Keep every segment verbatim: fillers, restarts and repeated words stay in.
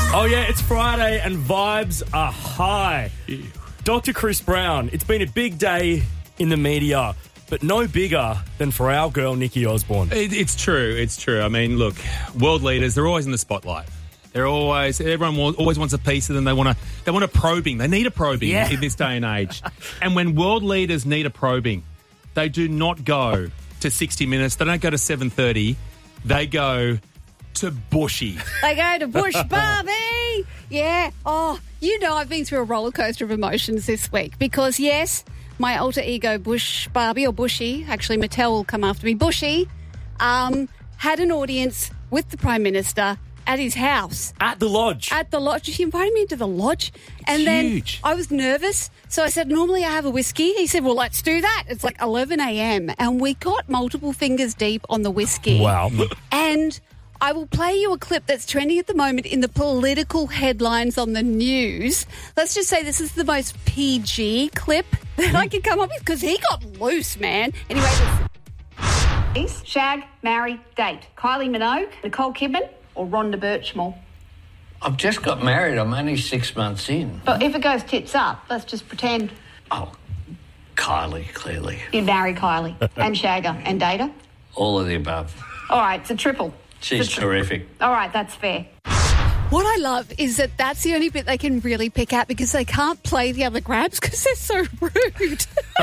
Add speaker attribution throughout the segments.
Speaker 1: Oh, yeah, it's Friday and vibes are high. Ew. Doctor Chris Brown, it's been a big day in the media, but no bigger than for our girl, Nikki Osborne.
Speaker 2: It, it's true. It's true. I mean, look, world leaders, they're always in the spotlight. They're always, everyone always wants a piece of them. They want to, they want a probing. They need a probing
Speaker 1: yeah.
Speaker 2: in this day and age. And when world leaders need a probing, they do not go to sixty minutes. They don't go to seven thirty. They go to Bushy.
Speaker 3: They go to Bush Barbie. Yeah. Oh, you know, I've been through a roller coaster of emotions this week because, yes, my alter ego Bush Barbie or Bushy, actually Mattel will come after me, Bushy, um, had an audience with the Prime Minister at his house.
Speaker 1: At the lodge.
Speaker 3: At the lodge. He invited me into the lodge.
Speaker 2: It's
Speaker 3: and then
Speaker 2: huge.
Speaker 3: I was nervous. So I said, normally I have a whiskey. He said, well, let's do that. It's like eleven a.m. And we got multiple fingers deep on the whiskey.
Speaker 1: Wow.
Speaker 3: And I will play you a clip that's trending at the moment in the political headlines on the news. Let's just say this is the most P G clip that I could come up with because he got loose, man. Anyway, listen. Shag, marry, date. Kylie Minogue, Nicole Kidman, or Rhonda Birchmore?
Speaker 4: I've just got married. I'm only six months in.
Speaker 3: But if it goes tits up, let's just pretend
Speaker 4: Oh, Kylie, clearly.
Speaker 3: you'd marry Kylie and shag her and date her.
Speaker 4: All of the above.
Speaker 3: All right, it's a triple.
Speaker 4: She's
Speaker 3: It's a tri-
Speaker 4: terrific.
Speaker 3: All right, that's fair. What I love is that that's the only bit they can really pick out because they can't play the other grabs because they're so rude.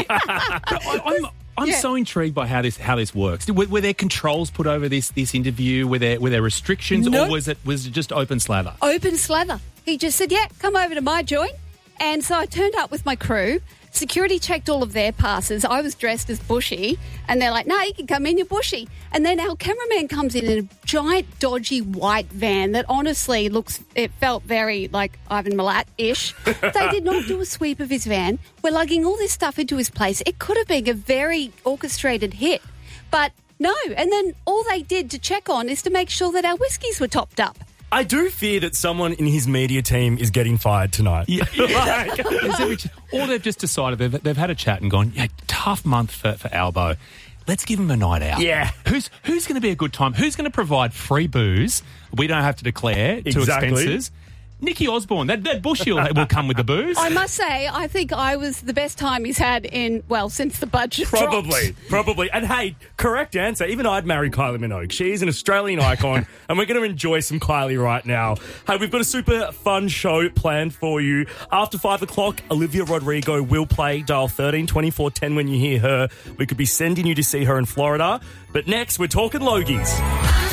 Speaker 2: I, I'm, I'm
Speaker 3: Yeah.
Speaker 2: so intrigued by how this how this works. Were, were there controls put over this this interview? Were there were there restrictions,
Speaker 3: No.
Speaker 2: or was it was it just open slather?
Speaker 3: Open slather. He just said, yeah, come over to my joint. And so I turned up with my crew. Security checked all of their passes. I was dressed as Bushy. And they're like, no, you can come in, you're Bushy. And then our cameraman comes in in a giant, dodgy white van that honestly looks, it felt very like Ivan Milat-ish. They did not do a sweep of his van. We're lugging all this stuff into his place. It could have been a very orchestrated hit. But no. And then all they did to check on is to make sure that our whiskies were topped up.
Speaker 1: I do fear that someone in his media team is getting fired tonight.
Speaker 2: Yeah.
Speaker 1: Like-
Speaker 2: There's every ch- or they've just decided they've, they've had a chat and gone, yeah, tough month for, for Albo. Let's give him a night out.
Speaker 1: Yeah.
Speaker 2: Who's who's going to be a good time? Who's going to provide free booze? We don't have to declare to
Speaker 1: Exactly.
Speaker 2: expenses. Nikki Osborne, that, that Bushy will, will come with the booze.
Speaker 3: I must say, I think I was the best time he's had in, well, since the budget
Speaker 1: Probably,
Speaker 3: dropped.
Speaker 1: probably. And hey, correct answer. Even I'd marry Kylie Minogue. She's an Australian icon, and we're going to enjoy some Kylie right now. Hey, we've got a super fun show planned for you. After five o'clock, Olivia Rodrigo will play. Dial thirteen twenty-four ten when you hear her. We could be sending you to see her in Florida. But next, we're talking Logies.